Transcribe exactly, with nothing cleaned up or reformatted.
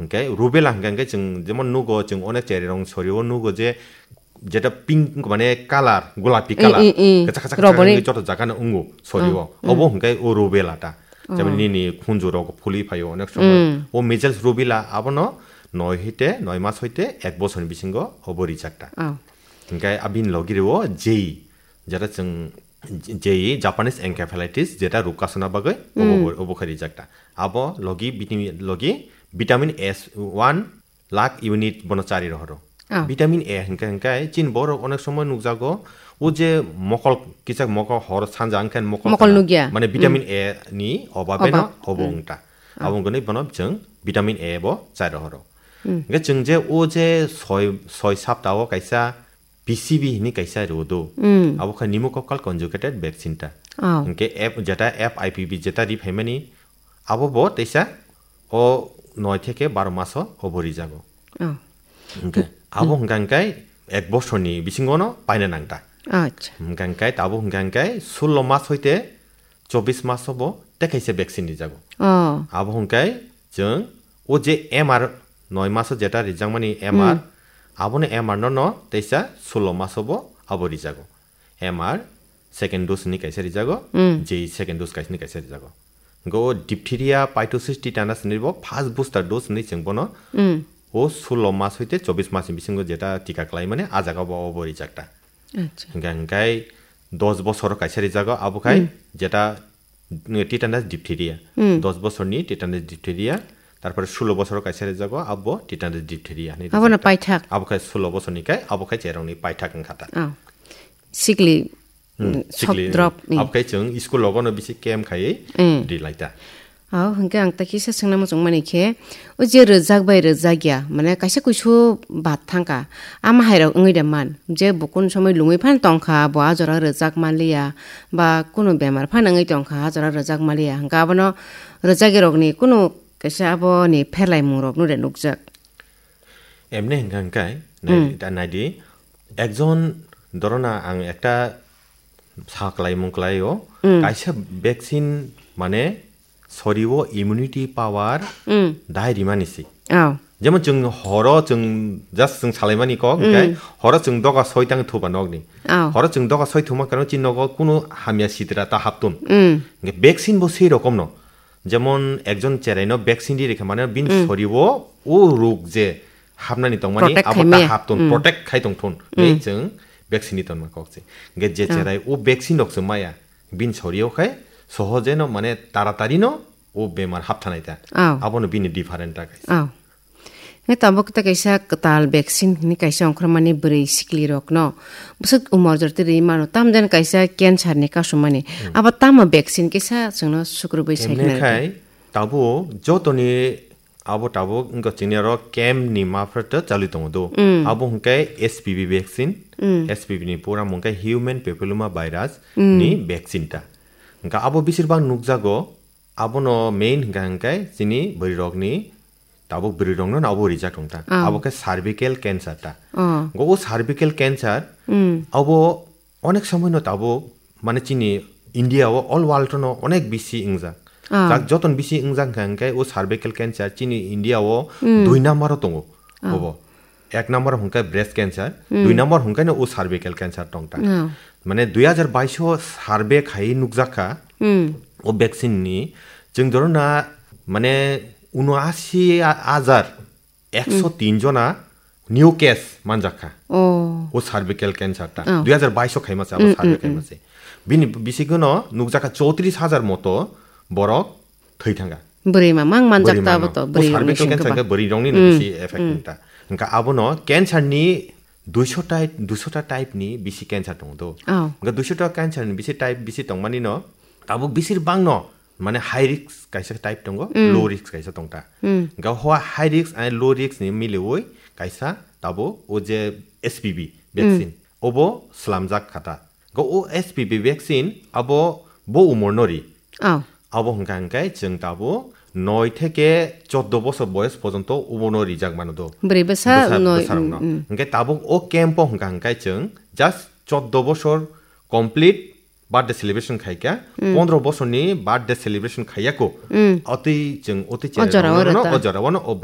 hangkai rubella hangkai jeng jemon nugo jeng onek cererong sorio nugo je যেটা pink মানে colour গোলাপি colour কাঁচা কাঁচা কাঁচা যত জায়গা উঙ্গু সরিও অব হংকাই ও রুবেলাটা যেমন নিনি খুঞ্জুর ফুলি ফাইও অনেক সময় ও মেজেলস রুবেলা আবনো নয় হইতে নয় মাস হইতে এক বছর বিসিঙ্গ অব রিজাক্টা হংকাই আবিন লগিরেও জেই যেটা जों জেই জাপানিজ এনকেফেলাইটিস যেটা রুকাসনা বাগে অবখাই রিজাক্টা আবো লগি লগি ভিটামিন এস one lakh unit বনচারি রহর vitamin A হংকাই হংকাই চিন বড় অনেক সময় নুকজাগো ও যে মকল কিসাক মকল হর সানজা আনখান মকল মকল নুগিয়া মানে ভিটামিন এ নি অভাবে না অবংটা অবংগনি বনব जों ভিটামিন এ ব চাই রহর গে जों যে ও যে ছয় ছয় সপ্তাহ কাইসা পিসিবি নি কাইসা রোদো আবখা নিমোকক্কাল কনজুগেটেড ভ্যাকসিনটা হংকে এফ যেটা এফ আইপিভি যেটা রিফেমানি আবো ব তেসা ও নয় থেকে বারো মাস অবরি যাগো হংকে আবো হংকাই এক বছরনি বিসিঙ্গনো পাইনা নাংটা আচ্ছা হংকাই তাবো হংকাই ষোলো মাস হইতে চব্বিশ মাস হবো দেখাইছে ভ্যাকসিন দি যাগো আবো হংকাই जों ও যে এমআর নয় মাস যেটা রিজাংমানি এমআর আবনে এমআর ন তেসা ষোলো মাস হবো আবরি যাগো এমআর সেকেন্ড ডোজ নি কাইছে রিজাগো যে সেকেন্ড ডোজ কাইছে নি কাইছে রিজাগো গো ডিপথেরিয়া পাইটোসিস টিটানাস নিবো ফার্স্ট বুস্টার ডোজ নি जों বনো ও ষোলো মাস হইতে চব্বিশ মাস বিসিঙ্গ যেটা টিকা ক্লাই মানে আজাগাবো অবরি যাকটা আচ্ছা হংকাই দশ বছর কাইছে রিজাগো আবখাই যেটা টিটানাস ডিপথেরিয়া দশ বছরনি টিটানাস ডিপথেরিয়া তারপরে ষোলো বছর কাইছে রিজাগো আবো টিটানাস ডিপথেরিয়া নি আবনা পাইথাক আবখাই ষোলো বছরনি কাই আবখাই চেরংনি পাইথাক খাতা সিকলি সিকলি ড্রপ নি আবখাই जों স্কুল লগনো বিসি কেম খাই দিলাইতা আ হংকে আং তাকি সাসংনা মজং মানিखे ও যে রজাক বাই রজাগিয়া মানে কাইসা কইসু বাত থাকা আম হাইরাও 응ইদা মান যে বকুন সময় লুঙই ফান টংখা বয়া জরা রজাক মালিয়া বা কোনো বেমার ফান 응ই টংখা জরা রজাক মালিয়া হংকা বনো রজাগে রগনি কোনো কাইসা আবো নি ফেলাই মুরব নুরে নুকজাক এমনে হংকাই এটা নাইদি একজন ধরনা আং একটা সাকলাই মুকলাইও কাইসা ভ্যাকসিন মানে সরিও ইমিউনিটি পাওয়ার দাইরি মানিসি যেমন जों হর जों জাস্ট जों সালাইমানি কক গাই হর जों দগা ছয়টাং থুবা নগনি হর जों দগা ছয় থুমা কারণ চিনগো কোনো হামিয়া সিদরা তা হাপতুন ভ্যাকসিন বো সেই রকম ন যেমন একজন চেরাইনো ভ্যাকসিন দি রেখা মানে বিন সরিও ও রোগ যে হাবনানি তং মানে আবতা হাপতুন প্রটেক্ট খাইতং থুন এই जों ভ্যাকসিন দিতন মা ককছে গে যে চেরাই ও ভ্যাকসিন দকছে মায়া বিন সরিও খাই সহজে ন মানে তাড়াতাড়ি ন ও বেমার হাপথানাইতা আবনো বিনি ডিফারেন্ট টাকা আও নে তাবক তা কাইসা কতাল ভ্যাকসিন নি কাইসা অংখ্রমানি ব্रै সিকলি রক ন বসক উমর জরতে রে মানো তাম দেন কাইসা ক্যান্সার নি কাসমানি আবা তাম ভ্যাকসিন কেসা जोंनो सुग्रुबै साइकना खाय ताबो जतनि आबो ताबो इंग चिनियारो केम नि माफरत चालु दङ दो आबो हंकाय एसपीवी भ्याक्सिन एसपीवी नि पुरा मंकाय ह्यूमन पेपिलोमा भाइरास नि भ्याक्सिन ता हंका आबो बिसिरबां नुकजागो आबोनो मेन हंकाय जिनि बरिरगनि ताबो बरिरगनो नाबो रिजाक दंता आबो के सार्भिकल कैंसर ता गो सार्भिकल कैंसर आबो अनेक समय न ताबो माने चिनि इंडिया ও অল ওয়ার্ল্ড ন অনেক বেশি ইংজাক যাক যতন বেশি ইংজাক হংকাই ও সার্ভিক্যাল ক্যান্সার চিনি ইন্ডিয়া ও দুই নাম্বার দङ হবো এক নাম্বার হংকাই ব্রেস্ট ক্যান্সার দুই নাম্বার হংকাই ও সার্ভিক্যাল ক্যান্সার দংটা মানে দুই হাজার বাইশ সার্ভে খাই নুকজাকা ও ভ্যাকসিন নি जों ধরনা মানে ঊনআশি হাজার একশো তিন জনা নিউ কেস মানজাকা ও ও সার্ভিক্যাল ক্যান্সারটা দুই হাজার বাইশ খাইমাছে আবার সার্ভে খাইমাছে बिनि बिसिगनो नुकजाका चौत्रिस हजार मतो बरक थै थांगा बरै मामां मानजाकता बतो बरै सार्भिकल कैंसर बरै रंनि बिसि एफेक्टता हंका आबोनो कैंसर नि दुइस' टाइप दुइस' टा टाइप नि बिसि कैंसर दङ दो हंका दुइस' टा कैंसर नि बिसि टाइप बिसि दंमानि न आबो बिसिर बां न माने हाई रिस्क काइसा टाइप दङ लो रिस्क काइसा दंता हंका हो हाई रिस्क आरो लो रिस्क नि मिलेवै काइसा ताबो ओ जे एसपीवी वैक्सीन ओबो स्लामजाक खाता गो ओ एसपीवी वैक्सीन आबो बो उमरनरि आबो हंका हंकाय जों ताबो नय থেকে চৌদ্দ বছর বয়স পর্যন্ত উমরনরি জাক মানো দো ব্रै বছর নয় हंकाय ताबो ओ कैम्प हंका हंकाय जों জাস্ট চৌদ্দ বছর কমপ্লিট বার্থডে সেলিব্রেশন খাইকা পনেরো বছরনি বার্থডে সেলিব্রেশন খাইয়াকো অতি जों অতি চেরা অজরাওনো